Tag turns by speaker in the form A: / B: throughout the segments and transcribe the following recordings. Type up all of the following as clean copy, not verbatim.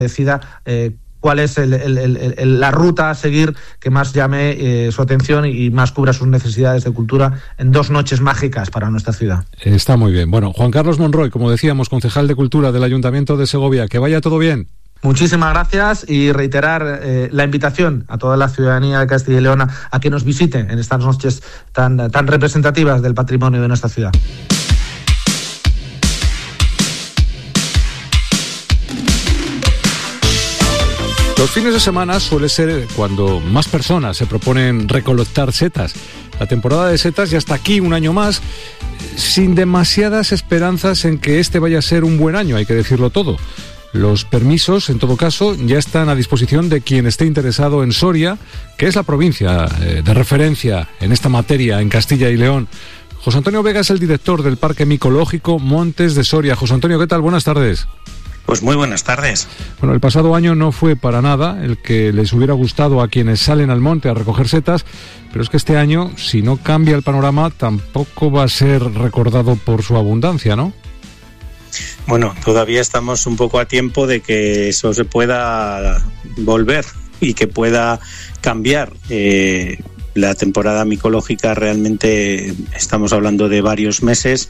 A: decida cuál es la ruta a seguir que más llame su atención y más cubra sus necesidades de cultura en 2 noches mágicas para nuestra ciudad.
B: Está muy bien. Bueno, Juan Carlos Monroy, como decíamos, concejal de Cultura del Ayuntamiento de Segovia, que vaya todo bien.
A: Muchísimas gracias y reiterar la invitación a toda la ciudadanía de Castilla y León a que nos visite en estas noches tan representativas del patrimonio de nuestra ciudad.
B: Los fines de semana suele ser cuando más personas se proponen recolectar setas. La temporada de setas ya está aquí un año más, sin demasiadas esperanzas en que este vaya a ser un buen año, hay que decirlo todo. Los permisos, en todo caso, ya están a disposición de quien esté interesado en Soria, que es la provincia de referencia en esta materia en Castilla y León. José Antonio Vega es el director del Parque Micológico Montes de Soria. José Antonio, ¿qué tal? Buenas tardes.
C: Pues muy buenas tardes.
B: Bueno, el pasado año no fue para nada el que les hubiera gustado a quienes salen al monte a recoger setas, pero es que este año, si no cambia el panorama, tampoco va a ser recordado por su abundancia, ¿no?
C: Bueno, todavía estamos un poco a tiempo de que eso se pueda volver y que pueda cambiar. La temporada micológica realmente estamos hablando de varios meses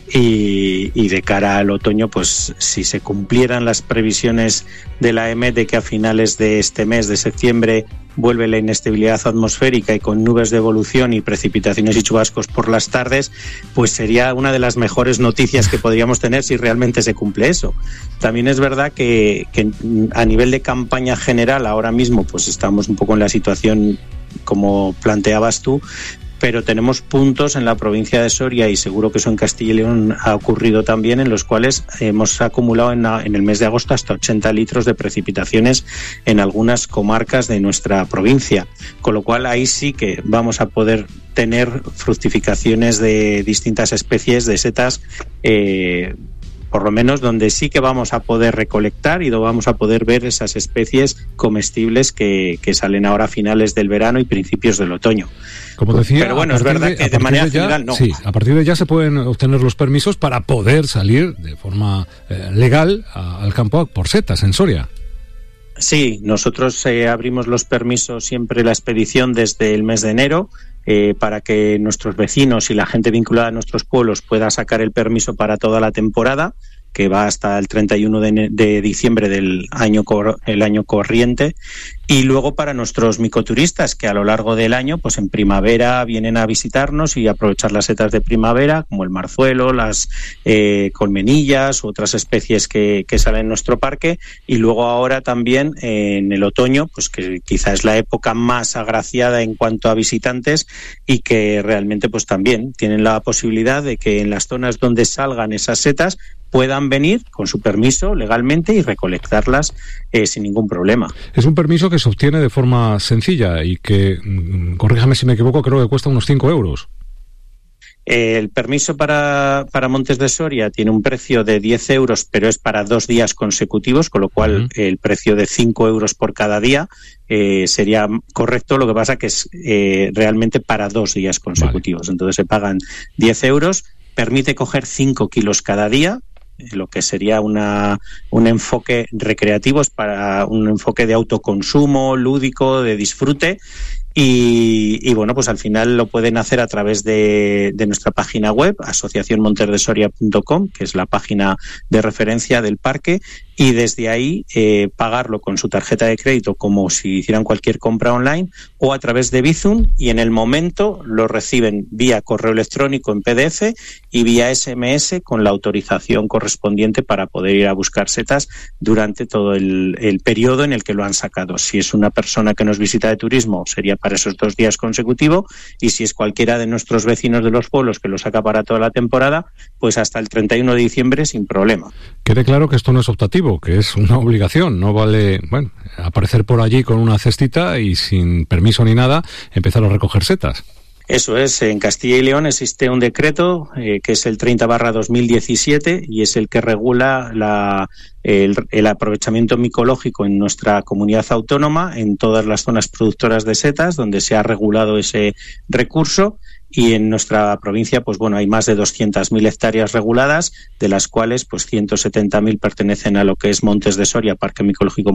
C: y de cara al otoño, pues si se cumplieran las previsiones de la EMET de que a finales de este mes de septiembre vuelve la inestabilidad atmosférica y con nubes de evolución y precipitaciones y chubascos por las tardes, pues sería una de las mejores noticias que podríamos tener si realmente se cumple eso. También es verdad que a nivel de campaña general ahora mismo pues estamos un poco en la situación como planteabas tú, pero tenemos puntos en la provincia de Soria y seguro que eso en Castilla y León ha ocurrido también, en los cuales hemos acumulado en el mes de agosto hasta 80 litros de precipitaciones en algunas comarcas de nuestra provincia, con lo cual ahí sí que vamos a poder tener fructificaciones de distintas especies de setas, por lo menos donde sí que vamos a poder recolectar y vamos a poder ver esas especies comestibles que salen ahora a finales del verano y principios del otoño.
B: Como decía,
C: pero bueno, es verdad que de manera general no.
B: Sí, a partir de ya se pueden obtener los permisos para poder salir de forma legal al campo por setas en Soria.
C: Sí, nosotros abrimos los permisos siempre la expedición desde el mes de enero para que nuestros vecinos y la gente vinculada a nuestros pueblos pueda sacar el permiso para toda la temporada, que va hasta el 31 de diciembre del año corriente, y luego para nuestros micoturistas que a lo largo del año, pues en primavera vienen a visitarnos y aprovechar las setas de primavera, como el marzuelo, las colmenillas u otras especies que salen en nuestro parque, y luego ahora también en el otoño, pues que quizá es la época más agraciada en cuanto a visitantes y que realmente pues también tienen la posibilidad de que en las zonas donde salgan esas setas puedan venir con su permiso legalmente y recolectarlas sin ningún problema.
B: Es un permiso que se obtiene de forma sencilla y que, corríjame si me equivoco, creo que cuesta unos 5 euros.
C: El permiso para Montes de Soria tiene un precio de 10 euros, pero es para 2 días consecutivos, con lo cual el precio de 5 euros por cada día sería correcto. Lo que pasa que es realmente para 2 días consecutivos. Vale. Entonces se pagan 10 euros, permite coger 5 kilos cada día, lo que sería un enfoque recreativo, es para un enfoque de autoconsumo, lúdico, de disfrute. Y bueno, pues al final lo pueden hacer a través de nuestra página web, asociacionmontesdesoria.com, que es la página de referencia del parque, y desde ahí pagarlo con su tarjeta de crédito como si hicieran cualquier compra online o a través de Bizum, y en el momento lo reciben vía correo electrónico en PDF y vía SMS con la autorización correspondiente para poder ir a buscar setas durante todo el periodo en el que lo han sacado. Si es una persona que nos visita de turismo, sería para esos 2 días consecutivos, y si es cualquiera de nuestros vecinos de los pueblos que lo saca para toda la temporada, pues hasta el 31 de diciembre sin problema.
B: Quede claro que esto no es optativo, que es una obligación. No vale, bueno, aparecer por allí con una cestita y sin permiso ni nada empezar a recoger setas.
C: Eso es, en Castilla y León existe un decreto que es el 30/2017 y es el que regula el aprovechamiento micológico en nuestra comunidad autónoma, en todas las zonas productoras de setas donde se ha regulado ese recurso, y en nuestra provincia pues bueno, hay más de 200.000 hectáreas reguladas, de las cuales pues 170.000 pertenecen a lo que es Montes de Soria, Parque Micológico